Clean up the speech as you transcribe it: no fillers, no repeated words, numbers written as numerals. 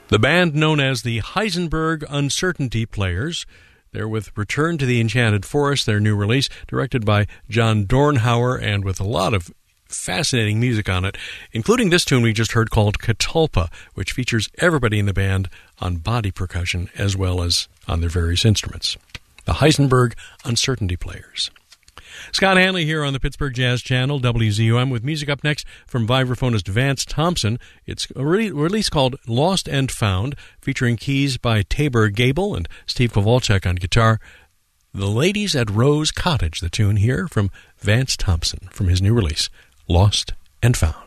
The band known as the Heisenberg Uncertainty Players. They're with Return to the Enchanted Forest, their new release, directed by John Dornhauer and with a lot of fascinating music on it, including this tune we just heard called Catalpa, which features everybody in the band on body percussion as well as on their various instruments. The Heisenberg Uncertainty Players. Scott Hanley here on the Pittsburgh Jazz Channel, WZUM, with music up next from vibraphonist Vance Thompson. It's a release called Lost and Found, featuring keys by Tabor Gable and Steve Kowalczyk on guitar. The Ladies at Rose Cottage, the tune here from Vance Thompson from his new release, Lost and Found.